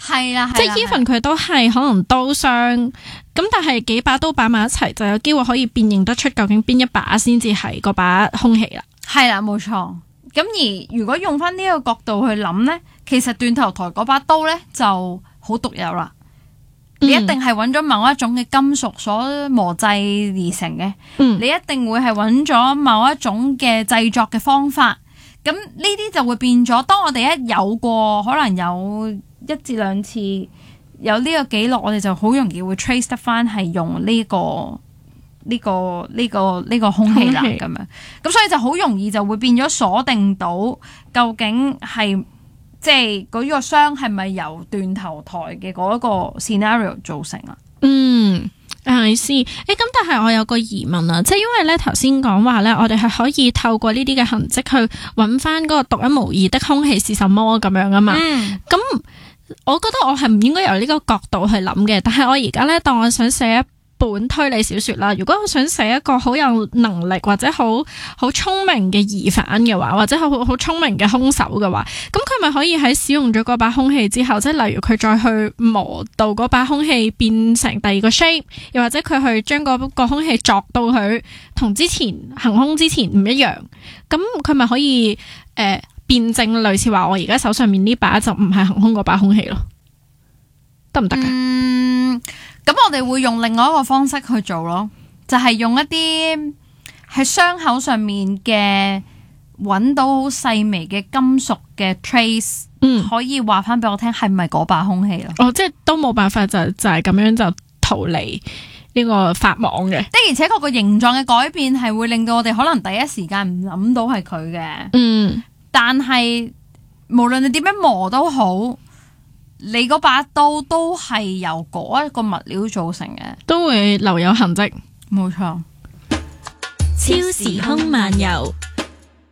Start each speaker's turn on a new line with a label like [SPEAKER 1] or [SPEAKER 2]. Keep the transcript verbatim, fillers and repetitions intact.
[SPEAKER 1] 係啦，
[SPEAKER 2] 即係 even 佢都係可能刀傷，咁但係幾把刀擺埋一齊，就有機會可以辨認得出究竟邊一把先至係嗰把兇器啦。
[SPEAKER 1] 係啦，冇錯。咁而如果用翻呢個角度去諗咧，其實斷頭台嗰把刀咧就好獨有啦。嗯、你一定係揾咗某一種嘅金屬所磨製而成嘅，嗯、你一定會係揾咗某一種嘅製作嘅方法。咁呢啲就會變咗，當我哋一有過可能有一至兩次有呢個記錄，我哋就好容易會 trace 得翻係用呢、這個呢、這個呢、這個呢、這個兇器啦咁樣。咁所以就好容易就會變咗鎖定到究竟係即係嗰個傷係咪由斷頭台嘅嗰一個 scenario 造成啦？嗯。
[SPEAKER 2] 係先，誒，咁但係我有個疑問啊，即係因為咧頭先講話咧，我哋係可以透過呢啲嘅痕跡去揾翻嗰個獨一無二的兇器是什麼咁樣啊嘛。咁、嗯、我覺得我係唔應該由呢個角度去諗嘅，但係我而家咧當我想寫一本推理小說啦，如果我想寫一個好有能力或者好好聰明嘅疑犯嘅話，或者好好聰明嘅兇手嘅話，咁佢咪可以喺使用咗嗰把兇器之後，即係例如佢再去磨到嗰把兇器變成第二個 shape， 又或者佢去將嗰個兇器鑿到佢同之前行兇之前唔一樣，咁佢咪可以誒、呃、辯證類似話我而家手上面呢把就唔係行兇嗰把兇器咯，得唔得噶？
[SPEAKER 1] 嗯咁我哋會用另外一個方式去做咯，就係、是、用一啲喺傷口上面嘅揾到好細微嘅金屬嘅 trace，嗯，可以話翻俾我聽係咪嗰把兇器咯？
[SPEAKER 2] 哦，即係都冇辦法就就係咁樣就逃離呢個法網嘅。
[SPEAKER 1] 的而且確個形狀嘅改變係會令到我哋可能第一時間唔諗到係佢嘅，嗯，但係無論你點樣磨都好。你嗰把刀都係由嗰一個物料造成嘅，
[SPEAKER 2] 都會留有痕跡。
[SPEAKER 1] 冇錯。
[SPEAKER 3] 超時空漫遊。